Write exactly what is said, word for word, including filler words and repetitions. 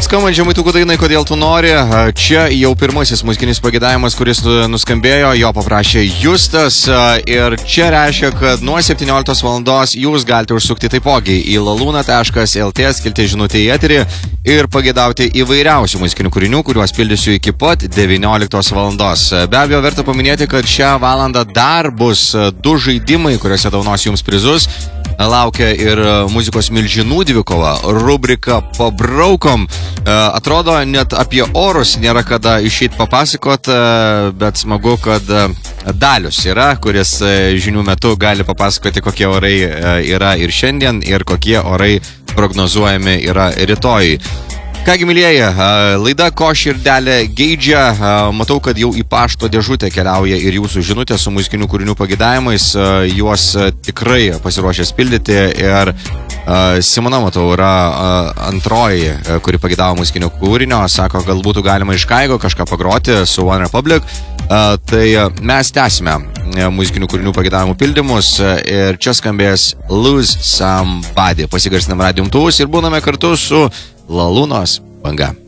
skambant Žemaitukų dainai, kodėl tu nori. Čia jau pirmasis muzikinis pageidavimas, kuris nuskambėjo, jo paprašė Justas. Ir čia reiškia, kad nuo septynioliktos valandos jūs galite užsukti taipogi į laluna taškas lt, skilti žinutę į eterį ir pageidauti įvairiausių muzikinių kūrinių, kuriuos pildysiu iki pat devynioliktos valandos. Be abejo, verta paminėti, kad šią valandą dar bus du žaidimai, kuriuose daunosiu jums prizus. Laukia ir muzikos milžinų dvikova, rubrika Pabraukom. Atrodo, net apie orus nėra kada išeit papasakot, bet smagu, kad Dalius yra, kuris žinių metu gali papasakoti, kokie orai yra ir šiandien, ir kokie orai prognozuojami yra rytoj. Kągi, mylieji, laida Ko širdelė geidžia. Matau, kad jau į pašto dėžutę keliauja ir jūsų žinutė su muzikinių kūrinių pageidavimais. Juos tikrai pasiruošęs pildyti. Ir Simona, matau, yra antroji, kuri pageidavo muzikinio kūrinio. Sako, gal būtų galima iš Kaigo kažką pagroti su One Republic. Tai mes tęsime muzikinių kūrinių pageidavimų pildymus. Ir čia skambės Lose Somebody. Pasigarsinam radijo imtuvus ir būname kartu su Lalunos banga.